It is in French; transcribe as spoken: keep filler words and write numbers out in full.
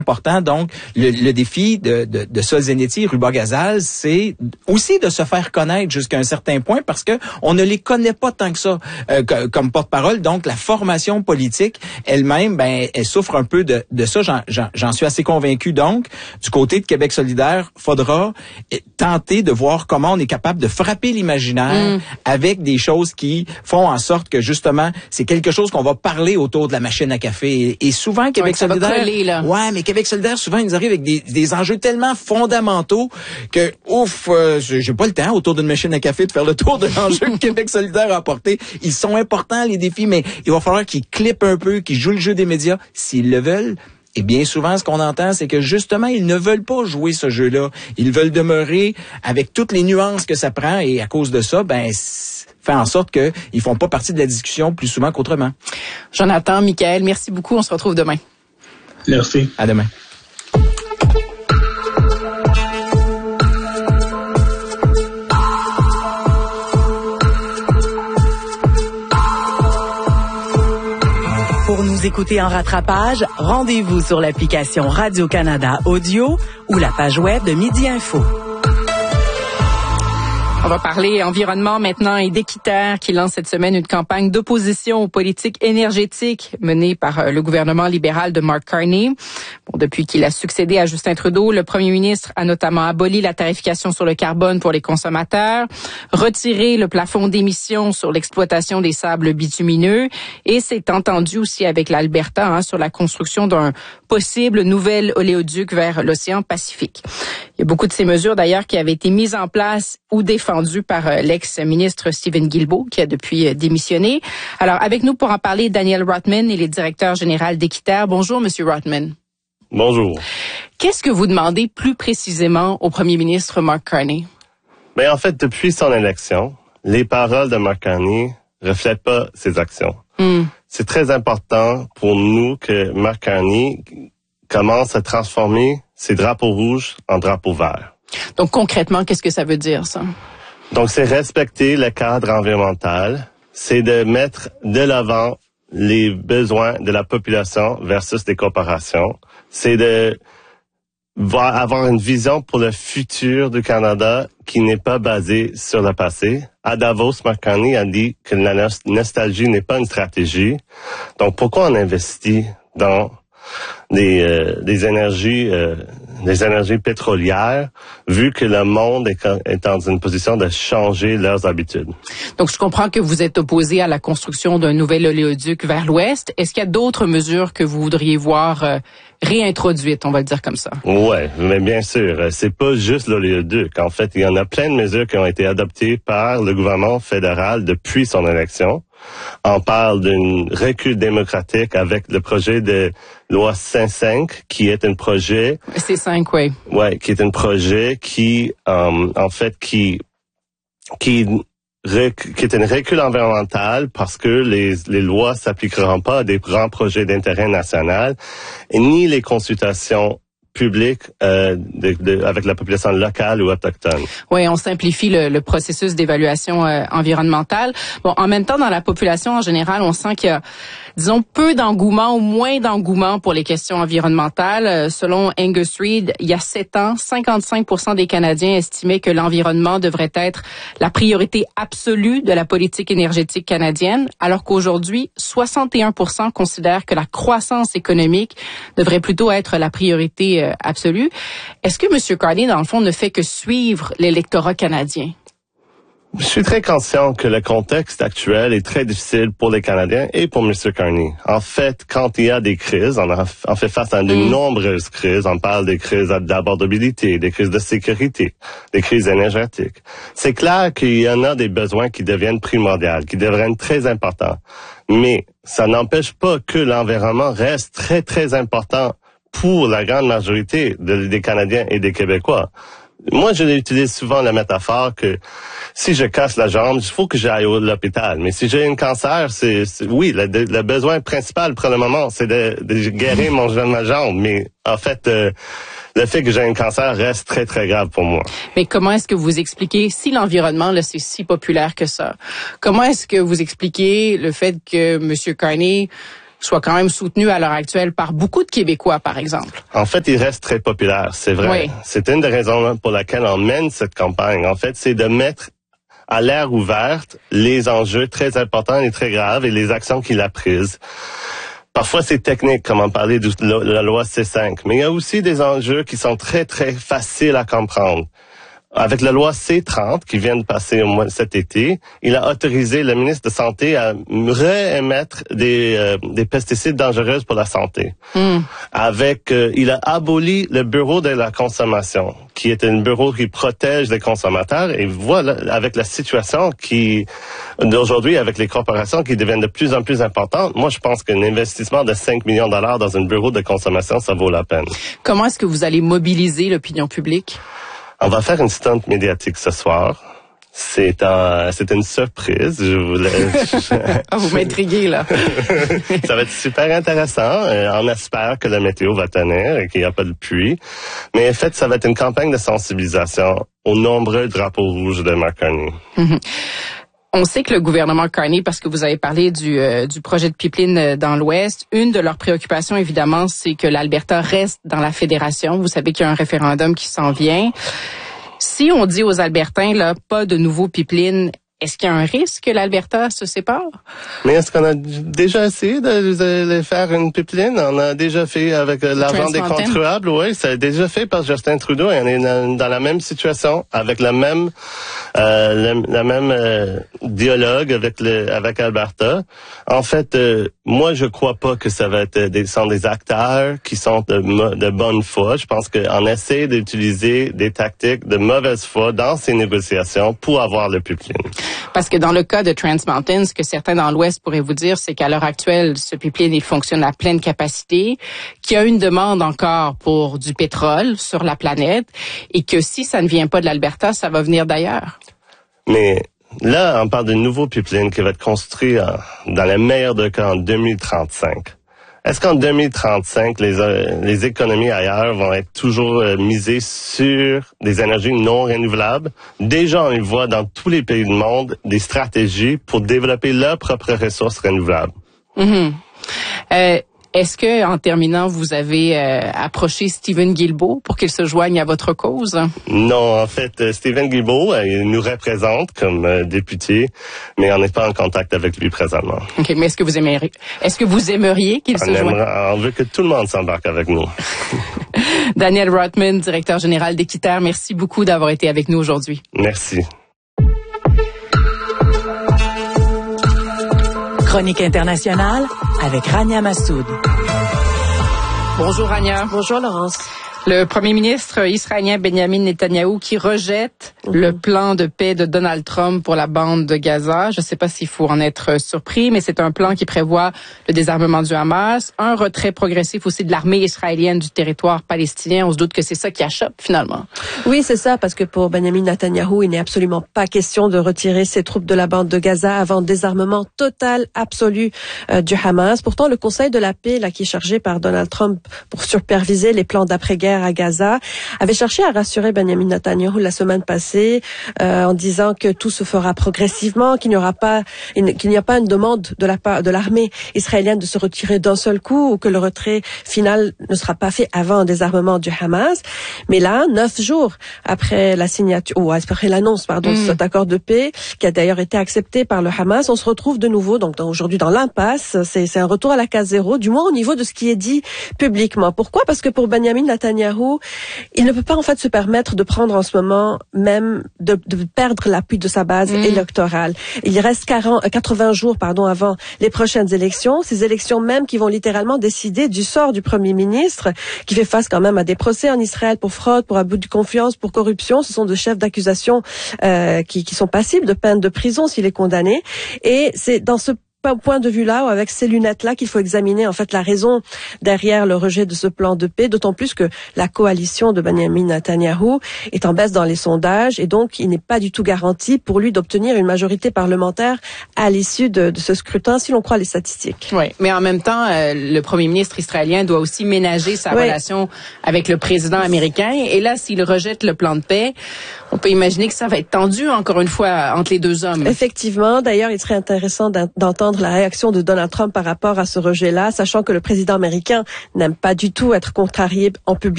important. Donc, le, le défi de, de, de Solzhenitsyn, Ruba-Gazal, c'est aussi de se faire connaître jusqu'à un certain point parce que on ne les connaît pas tant que ça euh, comme porte-parole. Donc, la formation politique elle-même, ben, elle souffre un peu de, de ça. J'en, j'en, j'en suis assez convaincu. Donc, du côté de Québec solidaire, faudra tenter de voir comment on est capable de frapper l'imaginaire mmh. avec des choses qui font en sorte que, justement, c'est quelque chose qu'on va parler autour de la machine à café. Et, et souvent, Québec ouais, solidaire... Coller, là. Ouais, mais Québec solidaire, souvent, ils nous arrivent avec des, des enjeux tellement fondamentaux que, ouf, euh, j'ai pas le temps autour d'une machine à café de faire le tour de l'enjeu que Québec solidaire a apporté. Ils sont importants, les défis, mais il va falloir qu'ils clippent un peu, qu'ils jouent le jeu des médias s'ils le veulent. Et bien souvent, ce qu'on entend, c'est que justement, ils ne veulent pas jouer ce jeu-là. Ils veulent demeurer avec toutes les nuances que ça prend et à cause de ça, ben, fait en sorte qu'ils font pas partie de la discussion plus souvent qu'autrement. Jonathan, Michaël, merci beaucoup. On se retrouve demain. Merci. À demain. Pour nous écouter en rattrapage, rendez-vous sur l'application Radio-Canada Audio ou la page web de Midi Info. On va parler environnement maintenant et d'Équiterre qui lance cette semaine une campagne d'opposition aux politiques énergétiques menées par le gouvernement libéral de Mark Carney. Bon, depuis qu'il a succédé à Justin Trudeau, le premier ministre a notamment aboli la tarification sur le carbone pour les consommateurs, retiré le plafond d'émissions sur l'exploitation des sables bitumineux et s'est entendu aussi avec l'Alberta hein, sur la construction d'un possible nouvel oléoduc vers l'océan Pacifique. Il y a beaucoup de ces mesures d'ailleurs qui avaient été mises en place ou défendues par l'ex-ministre Stephen Guilbeault qui a depuis démissionné. Alors avec nous pour en parler, Daniel Rotman, il est directeur général d'Équiterre. Bonjour Monsieur Rotman. Bonjour. Qu'est-ce que vous demandez plus précisément au premier ministre Mark Carney? Ben en fait, depuis son élection, les paroles de Mark Carney reflètent pas ses actions. Mm. C'est très important pour nous que Mark Carney commence à transformer ses drapeaux rouges en drapeaux verts. Donc concrètement, qu'est-ce que ça veut dire ça? Donc c'est respecter le cadre environnemental, c'est de mettre de l'avant les besoins de la population versus des corporations. C'est de avoir une vision pour le futur du Canada qui n'est pas basée sur le passé. À Davos, Mark Carney a dit que la nostalgie n'est pas une stratégie. Donc pourquoi on investit dans des, euh, des énergies euh, des énergies pétrolières, vu que le monde est, est dans une position de changer leurs habitudes. Donc, je comprends que vous êtes opposé à la construction d'un nouvel oléoduc vers l'ouest. Est-ce qu'il y a d'autres mesures que vous voudriez voir euh, réintroduites, on va le dire comme ça? Ouais, mais bien sûr, c'est pas juste l'oléoduc. En fait, il y en a plein de mesures qui ont été adoptées par le gouvernement fédéral depuis son élection. On parle d'un recul démocratique avec le projet de loi C cinq, qui est un projet... C cinq, oui. Ouais, qui est un projet qui, um, en fait, qui, qui, rec, qui est un recul environnemental parce que les, les lois s'appliqueront pas à des grands projets d'intérêt national, et ni les consultations public euh, de, de, avec la population locale ou autochtone. Oui, on simplifie le, le processus d'évaluation euh, environnementale. Bon, en même temps, dans la population en général, on sent qu'il y a, disons, peu d'engouement ou moins d'engouement pour les questions environnementales. Euh, selon Angus Reid, il y a sept ans, cinquante-cinq pour cent des Canadiens estimaient que l'environnement devrait être la priorité absolue de la politique énergétique canadienne, alors qu'aujourd'hui, soixante et un pour cent considèrent que la croissance économique devrait plutôt être la priorité absolue. Est-ce que M. Carney, dans le fond, ne fait que suivre l'électorat canadien? Je suis très conscient que le contexte actuel est très difficile pour les Canadiens et pour M. Carney. En fait, quand il y a des crises, on, a, on fait face à de mm. nombreuses crises. On parle des crises d'abordabilité, des crises de sécurité, des crises énergétiques. C'est clair qu'il y en a des besoins qui deviennent primordiaux, qui deviennent très importants. Mais ça n'empêche pas que l'environnement reste très, très important pour la grande majorité de, des Canadiens et des Québécois. Moi, je utilise souvent la métaphore que si je casse la jambe, il faut que j'aille à l'hôpital. Mais si j'ai un cancer, c'est, c'est oui, le, le besoin principal pour le moment, c'est de, de guérir mon, ma jambe. Mais en fait, euh, le fait que j'ai un cancer reste très, très grave pour moi. Mais comment est-ce que vous expliquez, si l'environnement, là, c'est si populaire que ça, comment est-ce que vous expliquez le fait que M. Carney soit quand même soutenu à l'heure actuelle par beaucoup de Québécois, par exemple. En fait, il reste très populaire, c'est vrai. Oui. C'est une des raisons pour laquelle on mène cette campagne. En fait, c'est de mettre à l'air ouverte les enjeux très importants et très graves et les actions qu'il a prises. Parfois, c'est technique, comme on parlait de la loi C cinq, mais il y a aussi des enjeux qui sont très, très faciles à comprendre. Avec la loi C trente, qui vient de passer au mois cet été, il a autorisé le ministre de Santé à réémettre des, euh, des pesticides dangereux pour la santé. Mm. Avec, euh, il a aboli le bureau de la consommation, qui est un bureau qui protège les consommateurs. Et voilà, avec la situation qui, d'aujourd'hui, avec les corporations qui deviennent de plus en plus importantes, moi, je pense qu'un investissement de cinq millions de dollars dans un bureau de consommation, ça vaut la peine. Comment est-ce que vous allez mobiliser l'opinion publique? On va faire une stunt médiatique ce soir. C'est un, c'est une surprise. Je voulais. Ah, vous m'intriguez là. Ça va être super intéressant. On espère que la météo va tenir et qu'il n'y a pas de pluie. Mais en fait, ça va être une campagne de sensibilisation aux nombreux drapeaux rouges de Mark Carney. Mm-hmm. On sait que le gouvernement Carney, parce que vous avez parlé du, euh, du projet de pipeline dans l'Ouest, une de leurs préoccupations, évidemment, c'est que l'Alberta reste dans la fédération. Vous savez qu'il y a un référendum qui s'en vient. Si on dit aux Albertains, là, pas de nouveau pipeline, est-ce qu'il y a un risque que l'Alberta se sépare? Mais est-ce qu'on a déjà essayé de, de, de faire une pipeline? On a déjà fait avec l'argent des contribuables, oui, ça a déjà fait par Justin Trudeau et on est dans, dans la même situation, avec la même euh, la, la même euh, dialogue avec le avec Alberta. En fait, euh, moi je crois pas que ça va être des sont des acteurs qui sont de, de bonne foi. Je pense qu'on essaie d'utiliser des tactiques de mauvaise foi dans ces négociations pour avoir le pipeline. Parce que dans le cas de Trans Mountain, ce que certains dans l'Ouest pourraient vous dire, c'est qu'à l'heure actuelle, ce pipeline, il fonctionne à pleine capacité, qu'il y a une demande encore pour du pétrole sur la planète et que si ça ne vient pas de l'Alberta, ça va venir d'ailleurs. Mais là, on parle d'un nouveau pipeline qui va être construit en, dans le meilleur des cas en deux mille trente-cinq. Est-ce qu'en deux mille trente-cinq, les, les économies ailleurs vont être toujours euh, misées sur des énergies non renouvelables? Déjà, on y voit dans tous les pays du monde des stratégies pour développer leurs propres ressources renouvelables. Mm-hmm. Euh, est-ce que, en terminant, vous avez euh, approché Steven Guilbeault pour qu'il se joigne à votre cause? Non, en fait, Steven Guilbeault, euh, il nous représente comme euh, député, mais on n'est pas en contact avec lui présentement. OK, mais est-ce que vous aimeriez, est-ce que vous aimeriez qu'il on se joigne? On veut que tout le monde s'embarque avec nous. Daniel Rotman, directeur général d'Équiterre, merci beaucoup d'avoir été avec nous aujourd'hui. Merci. Chronique internationale avec Rania Massoud. Bonjour Rania. Bonjour Laurence. Le premier ministre israélien Benjamin Netanyahou qui rejette mm-hmm. le plan de paix de Donald Trump pour la bande de Gaza. Je ne sais pas s'il faut en être surpris, mais c'est un plan qui prévoit le désarmement du Hamas, un retrait progressif aussi de l'armée israélienne du territoire palestinien. On se doute que c'est ça qui achoppe finalement. Oui, c'est ça, parce que pour Benjamin Netanyahou, il n'est absolument pas question de retirer ses troupes de la bande de Gaza avant le désarmement total, absolu euh, du Hamas. Pourtant, le Conseil de la paix, là, qui est chargé par Donald Trump pour superviser les plans d'après-guerre à Gaza, avait cherché à rassurer Benjamin Netanyahou la semaine passée euh, en disant que tout se fera progressivement, qu'il n'y aura pas une, qu'il n'y a pas une demande de la part de l'armée israélienne de se retirer d'un seul coup ou que le retrait final ne sera pas fait avant un désarmement du Hamas. Mais là, neuf jours après la signature ou après l'annonce, pardon, mmh. de cet accord de paix qui a d'ailleurs été accepté par le Hamas, on se retrouve de nouveau donc aujourd'hui dans l'impasse. C'est, c'est un retour à la case zéro, du moins au niveau de ce qui est dit publiquement. Pourquoi? Parce que pour Benjamin Netanyahou, il ne peut pas en fait se permettre de prendre en ce moment même de, de perdre l'appui de sa base mmh. électorale. Il reste quarante, quatre-vingts jours pardon avant les prochaines élections, ces élections même qui vont littéralement décider du sort du premier ministre qui fait face quand même à des procès en Israël pour fraude, pour abus de confiance, pour corruption. Ce sont de chefs d'accusation euh, qui, qui sont passibles de peine de prison s'il est condamné. Et c'est dans ce point de vue-là, ou avec ces lunettes-là, qu'il faut examiner en fait la raison derrière le rejet de ce plan de paix, d'autant plus que la coalition de Benjamin Netanyahou est en baisse dans les sondages et donc il n'est pas du tout garanti pour lui d'obtenir une majorité parlementaire à l'issue de, de ce scrutin, si l'on croit les statistiques. Oui, mais en même temps, euh, le premier ministre israélien doit aussi ménager sa oui. relation avec le président américain et là, s'il rejette le plan de paix, on peut imaginer que ça va être tendu encore une fois entre les deux hommes. Effectivement, d'ailleurs, il serait intéressant d'entendre attendre la réaction de Donald Trump par rapport à ce rejet-là, sachant que le président américain n'aime pas du tout être contrarié en public.